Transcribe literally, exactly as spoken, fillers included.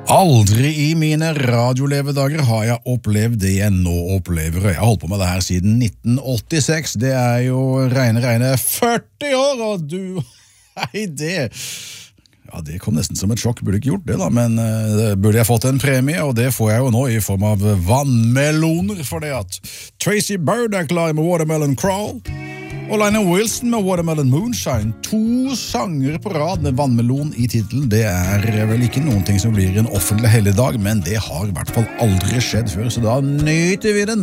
Aldri i mine radiolevedager har jeg opplevd det jeg nå opplever. Jeg har holdt på med det her siden nitten åttiseks. Det er jo regne, regne førti år, og du... Nei, det... Ja, det kom nesten som et sjokk. Burde ikke gjort det da, men uh, burde jeg fått en premie, og det får jeg jo nå i form av vannmeloner, for det at Tracy Bird er klar med Watermelon Crawl, og Lionel Wilson med Watermelon Moonshine. To sanger på rad med vannmelon i titelen. Det er vel ikke noen ting som blir en offentlig helligdag, men det har i hvert fall aldri skjedd før, så da nyter vi den.